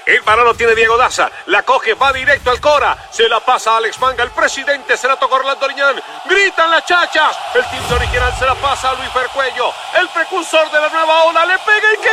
El balón lo tiene Diego Daza. La coge, va directo al Cora. Se la pasa a Alex Manga. El presidente se la toca Orlando Liñán. Gritan las chachas. El timbre original se la pasa a Luis Fercuello. El precursor de la nueva ola. Le pega y que